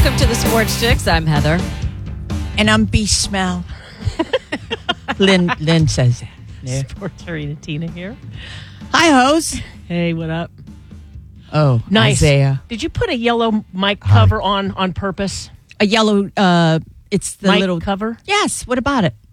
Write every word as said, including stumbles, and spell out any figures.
Welcome to the Sports Chicks. I'm Heather. And I'm B Smell. Lynn Lynn says that. Yeah. Sports Arena Tina here. Hi, hoes. Hey, what up? Oh, Nice. Isaiah. Did you put a yellow mic cover on on purpose? A yellow, uh, it's the mic little cover? Yes. What about it?